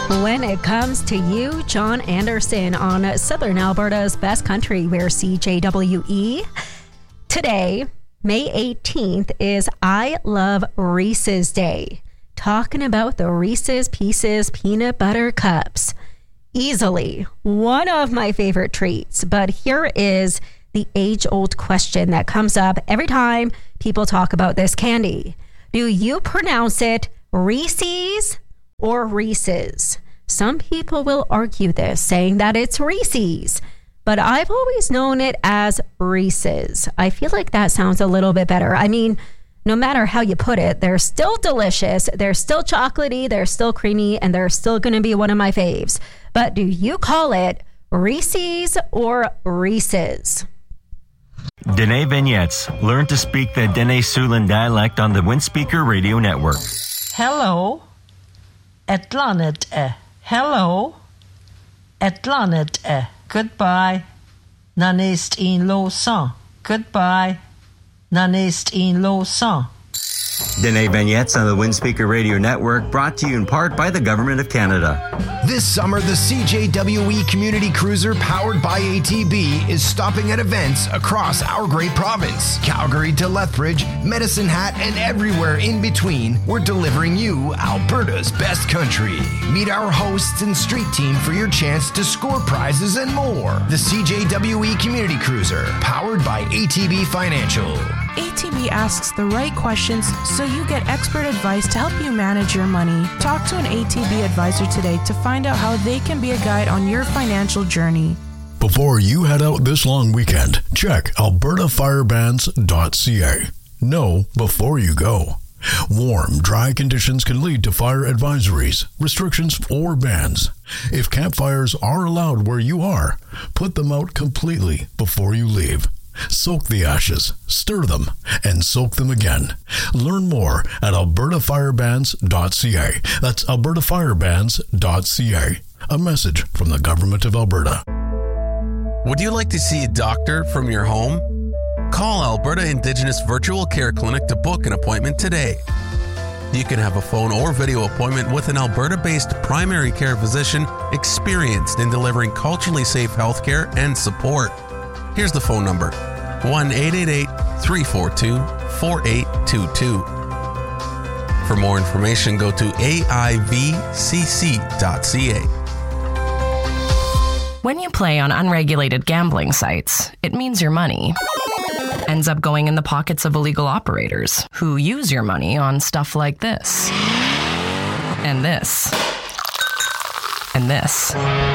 When it comes to you, John Anderson on Southern Alberta's Best Country, we're CJWE. Today, May 18th, is I Love Reese's Day. Talking about the Reese's Pieces peanut butter cups. Easily one of my favorite treats, but here is the age-old question that comes up every time people talk about this candy. Do you pronounce it Reese's or Reese's? Some people will argue this, saying that it's Reese's, but I've always known it as Reese's. I feel like that sounds a little bit better. I mean, no matter how you put it, they're still delicious, they're still chocolatey, they're still creamy, and they're still going to be one of my faves. But do you call it Reese's or Reese's? Dene Vignettes. Learn to speak the Dene Siouxland dialect on the Windspeaker Radio Network. Hello. Etlanet e. Hello. Etlanet e. Goodbye. Nanist in lo sang. Goodbye. Nanist in lo sang. Dene Vignettes on the Windspeaker Radio Network, brought to you in part by the Government of Canada. This summer, the CJWE Community Cruiser powered by ATB is stopping at events across our great province. Calgary to Lethbridge, Medicine Hat, and everywhere in between, we're delivering you Alberta's best country. Meet our hosts and street team for your chance to score prizes and more. The CJWE Community Cruiser, powered by ATB Financial. ATB asks the right questions so you get expert advice to help you manage your money. Talk to an ATB advisor today to find out how they can be a guide on your financial journey. Before you head out this long weekend, check albertafirebans.ca. Know before you go. Warm, dry conditions can lead to fire advisories, restrictions, or bans. If campfires are allowed where you are, put them out completely before you leave. Soak the ashes, stir them, and soak them again. Learn more at albertafirebans.ca. That's albertafirebans.ca. A message from the Government of Alberta. Would you like to see a doctor from your home? Call Alberta Indigenous Virtual Care Clinic to book an appointment today. You can have a phone or video appointment with an Alberta-based primary care physician experienced in delivering culturally safe healthcare and support. Here's the phone number, 1-888-342-4822. For more information, go to aivcc.ca. When you play on unregulated gambling sites, it means your money ends up going in the pockets of illegal operators who use your money on stuff like this, and this, and this.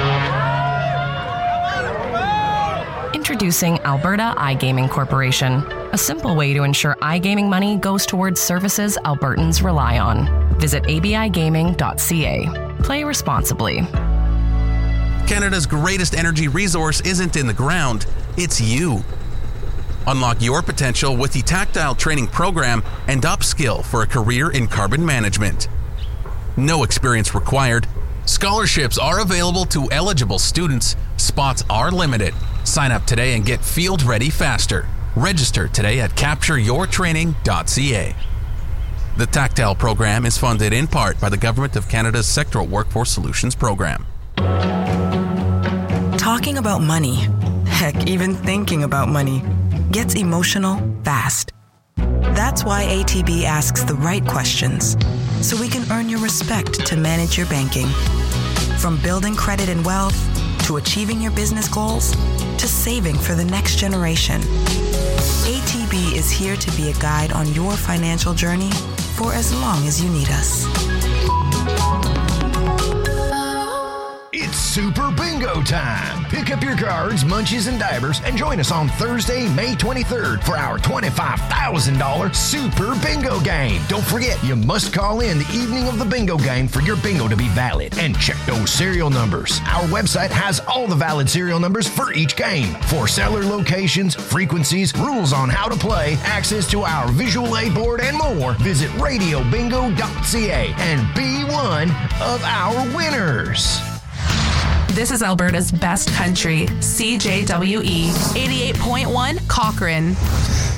Introducing Alberta iGaming Corporation, a simple way to ensure iGaming money goes towards services Albertans rely on. Visit abigaming.ca. Play responsibly. Canada's greatest energy resource isn't in the ground, it's you. Unlock your potential with the Tactile Training Program and upskill for a career in carbon management. No experience required. Scholarships are available to eligible students. Spots are limited. Sign up today and get field ready faster. Register today at captureyourtraining.ca. The Tactile program is funded in part by the Government of Canada's Sectoral Workforce Solutions Program. Talking about money, heck, even thinking about money, gets emotional fast. That's why ATB asks the right questions, so we can earn your respect to manage your banking. From building credit and wealth, to achieving your business goals, to saving for the next generation. ATB is here to be a guide on your financial journey for as long as you need us. It's Super Bingo time! Pick up your cards, munchies, and divers and join us on Thursday, May 23rd for our $25,000 Super Bingo game. Don't forget, you must call in the evening of the bingo game for your bingo to be valid. And check those serial numbers. Our website has all the valid serial numbers for each game. For seller locations, frequencies, rules on how to play, access to our visual aid board, and more, visit radiobingo.ca and be one of our winners. This is Alberta's Best Country, CJWE 88.1 Cochrane.